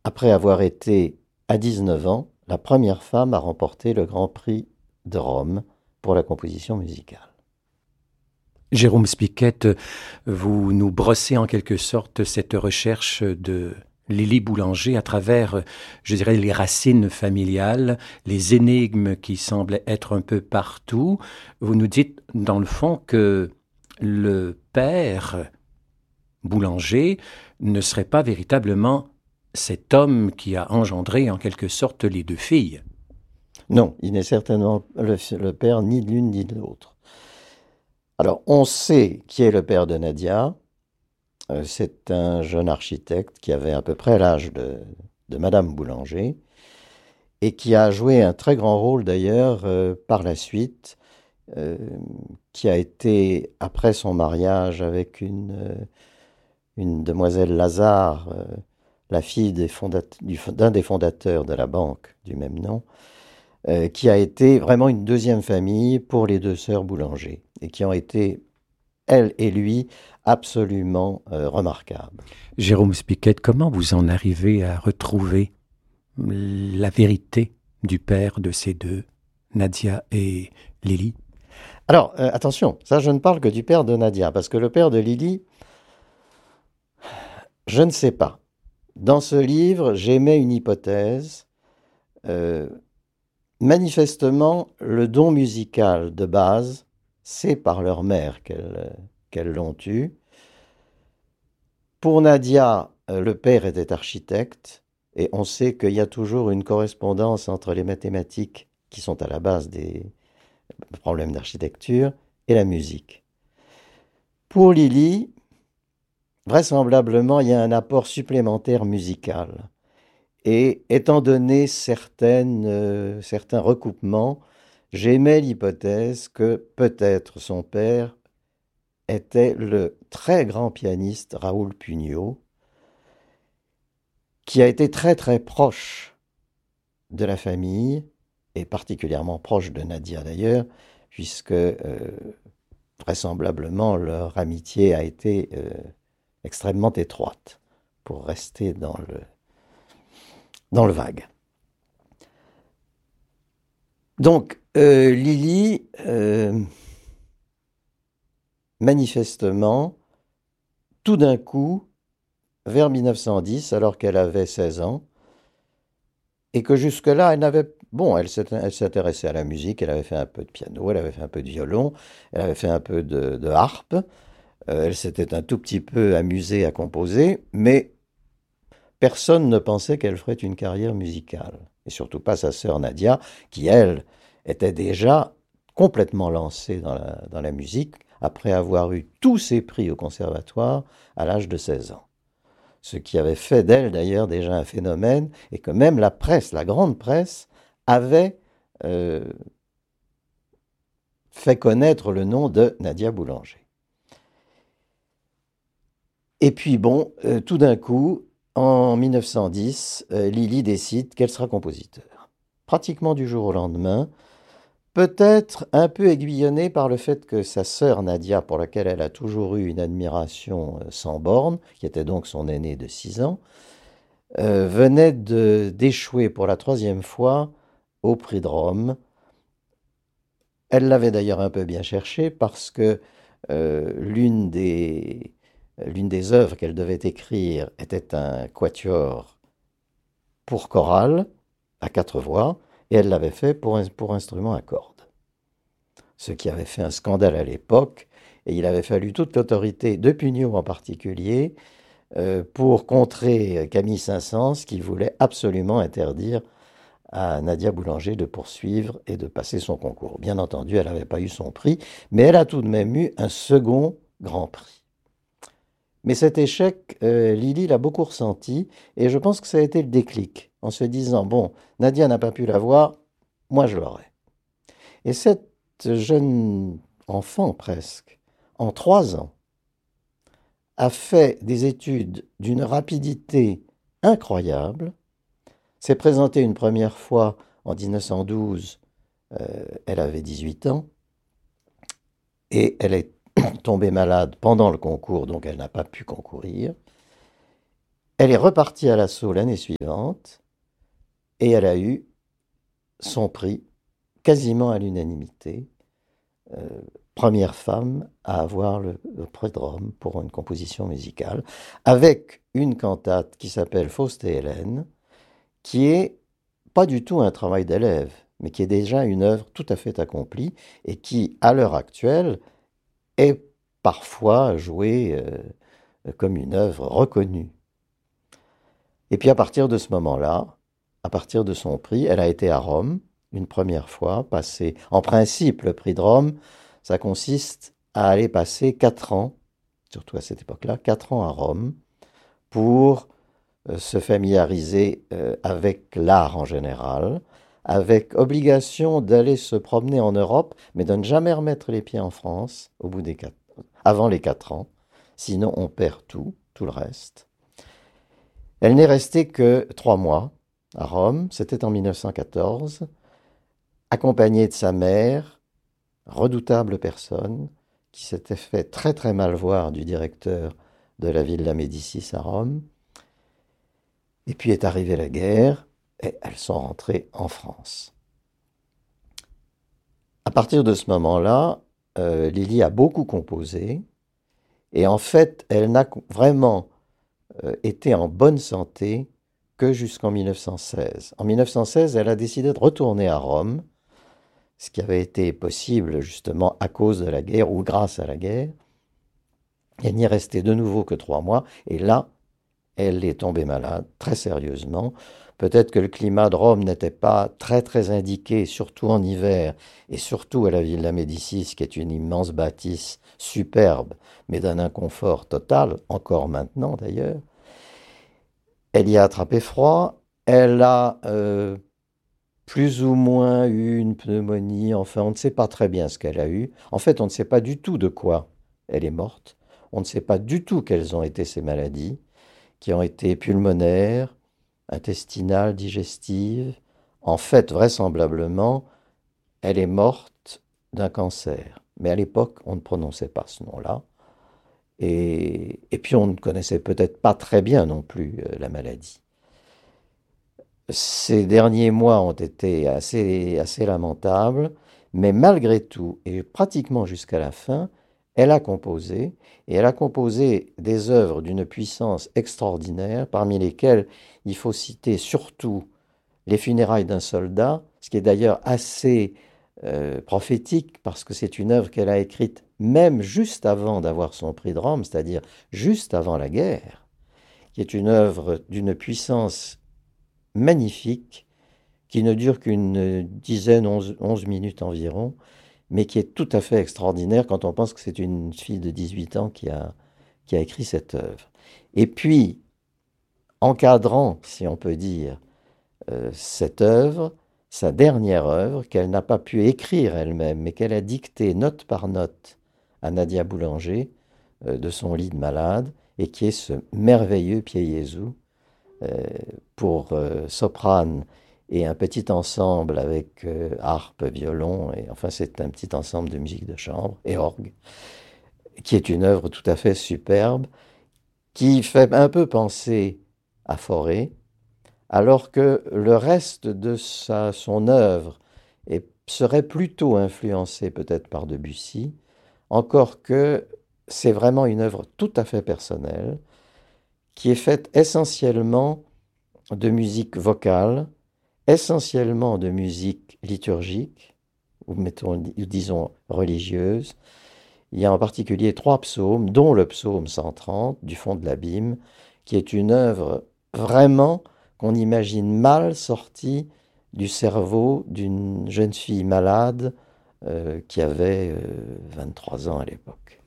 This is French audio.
après avoir été, à 19 ans, la première femme à remporter le Grand Prix de Rome pour la composition musicale. Jérôme Spiquette, vous nous brossez en quelque sorte cette recherche de Lily Boulanger à travers, je dirais, les racines familiales, les énigmes qui semblent être un peu partout. Vous nous dites, dans le fond, que le père Boulanger ne serait pas véritablement cet homme qui a engendré en quelque sorte les deux filles. Non, il n'est certainement le père ni de l'une ni de l'autre. Alors, on sait qui est le père de Nadia. C'est un jeune architecte qui avait à peu près l'âge de Madame Boulanger et qui a joué un très grand rôle d'ailleurs par la suite, euh, qui a été, après son mariage avec une demoiselle Lazare, la fille d'un des fondateurs de la banque du même nom, qui a été vraiment une deuxième famille pour les deux sœurs Boulanger et qui ont été, elle et lui, absolument remarquables. Jérôme Spiquette, comment vous en arrivez à retrouver la vérité du père de ces deux, Nadia et Lily? Alors, attention, ça je ne parle que du père de Nadia, parce que le père de Lily, je ne sais pas. Dans ce livre, j'émets une hypothèse. Euh, Manifestement, le don musical de base, c'est par leur mère qu'elles l'ont eu. Pour Nadia, le père était architecte, et on sait qu'il y a toujours une correspondance entre les mathématiques, qui sont à la base des problèmes d'architecture, et la musique. Pour Lily, vraisemblablement, il y a un apport supplémentaire musical. Et étant donné certains recoupements, j'émets l'hypothèse que peut-être son père était le très grand pianiste Raoul Pugnot, qui a été très très proche de la famille, et particulièrement proche de Nadia d'ailleurs, puisque vraisemblablement leur amitié a été extrêmement étroite, pour rester dans le vague. Donc, Lily, manifestement, tout d'un coup, vers 1910, alors qu'elle avait 16 ans, et que jusque-là, elle s'intéressait à la musique, elle avait fait un peu de piano, elle avait fait un peu de violon, elle avait fait un peu de harpe, elle s'était un tout petit peu amusée à composer, mais personne ne pensait qu'elle ferait une carrière musicale. Et surtout pas sa sœur Nadia, qui, elle, était déjà complètement lancée dans la musique, après avoir eu tous ses prix au conservatoire à l'âge de 16 ans. Ce qui avait fait d'elle d'ailleurs déjà un phénomène, et que même la presse, la grande presse, avait euh, fait connaître le nom de Nadia Boulanger. Et puis bon, tout d'un coup, en 1910, Lily décide qu'elle sera compositeur. Pratiquement du jour au lendemain, peut-être un peu aiguillonnée par le fait que sa sœur Nadia, pour laquelle elle a toujours eu une admiration sans borne, qui était donc son aînée de 6 ans, venait d'échouer pour la troisième fois au prix de Rome. Elle l'avait d'ailleurs un peu bien cherché parce que euh, l'une des, l'une des œuvres qu'elle devait écrire était un quatuor pour chorale à quatre voix, et elle l'avait fait pour instrument à cordes. Ce qui avait fait un scandale à l'époque, et il avait fallu toute l'autorité de Pugnot en particulier pour contrer Camille Saint-Saëns qui voulait absolument interdire à Nadia Boulanger de poursuivre et de passer son concours. Bien entendu, elle n'avait pas eu son prix, mais elle a tout de même eu un second grand prix. Mais cet échec, Lily l'a beaucoup ressenti, et je pense que ça a été le déclic, en se disant, bon, Nadia n'a pas pu l'avoir, moi je l'aurai. Et cette jeune enfant presque, en 3 ans, a fait des études d'une rapidité incroyable, s'est présentée une première fois en 1912, elle avait 18 ans, et elle est tombée malade pendant le concours, donc elle n'a pas pu concourir. Elle est repartie à l'assaut l'année suivante et elle a eu son prix quasiment à l'unanimité. Première femme à avoir le prix de Rome pour une composition musicale, avec une cantate qui s'appelle Faust et Hélène, qui est pas du tout un travail d'élève, mais qui est déjà une œuvre tout à fait accomplie et qui, à l'heure actuelle, est parfois jouée comme une œuvre reconnue. Et puis à partir de ce moment-là, à partir de son prix, elle a été à Rome une première fois, passée. En principe, le prix de Rome, ça consiste à aller passer 4 ans, surtout à cette époque-là, 4 ans à Rome, pour se familiariser avec l'art en général, avec obligation d'aller se promener en Europe, mais de ne jamais remettre les pieds en France avant les 4 ans, sinon on perd tout le reste. Elle n'est restée que 3 mois à Rome, c'était en 1914, accompagnée de sa mère, redoutable personne, qui s'était fait très très mal voir du directeur de la Villa Médicis à Rome. Et puis est arrivée la guerre et elles sont rentrées en France. À partir de ce moment-là, Lili a beaucoup composé et en fait, elle n'a vraiment été en bonne santé que jusqu'en 1916. En 1916, elle a décidé de retourner à Rome, ce qui avait été possible justement à cause de la guerre ou grâce à la guerre. Elle n'y est restée de nouveau que 3 mois et là, elle est tombée malade, très sérieusement. Peut-être que le climat de Rome n'était pas très très indiqué, surtout en hiver, et surtout à la Villa Médicis, qui est une immense bâtisse superbe, mais d'un inconfort total, encore maintenant d'ailleurs. Elle y a attrapé froid, elle a plus ou moins eu une pneumonie, enfin on ne sait pas très bien ce qu'elle a eu. En fait, on ne sait pas du tout de quoi elle est morte, on ne sait pas du tout quelles ont été ses maladies, qui ont été pulmonaires, intestinales, digestives. En fait, vraisemblablement, elle est morte d'un cancer. Mais à l'époque, on ne prononçait pas ce nom-là. Et puis, on ne connaissait peut-être pas très bien non plus la maladie. Ces derniers mois ont été assez lamentables, mais malgré tout, et pratiquement jusqu'à la fin, elle a composé, et elle a composé des œuvres d'une puissance extraordinaire, parmi lesquelles il faut citer surtout Les funérailles d'un soldat, ce qui est d'ailleurs assez prophétique, parce que c'est une œuvre qu'elle a écrite même juste avant d'avoir son prix de Rome, c'est-à-dire juste avant la guerre, qui est une œuvre d'une puissance magnifique, qui ne dure qu'une dizaine, 11 minutes environ, mais qui est tout à fait extraordinaire quand on pense que c'est une fille de 18 ans qui a écrit cette œuvre. Et puis, encadrant, si on peut dire, cette œuvre, sa dernière œuvre, qu'elle n'a pas pu écrire elle-même, mais qu'elle a dictée note par note à Nadia Boulanger, de son lit de malade, et qui est ce merveilleux Pied Jésus, pour soprane et un petit ensemble avec harpe, violon, et enfin c'est un petit ensemble de musique de chambre et orgue, qui est une œuvre tout à fait superbe, qui fait un peu penser à Fauré, alors que le reste de son œuvre serait plutôt influencé peut-être par Debussy, encore que c'est vraiment une œuvre tout à fait personnelle, qui est faite essentiellement de musique vocale, essentiellement de musique liturgique, ou disons religieuse. Il y a en particulier 3 psaumes, dont le psaume 130 du fond de l'abîme, qui est une œuvre vraiment qu'on imagine mal sortie du cerveau d'une jeune fille malade qui avait 23 ans à l'époque.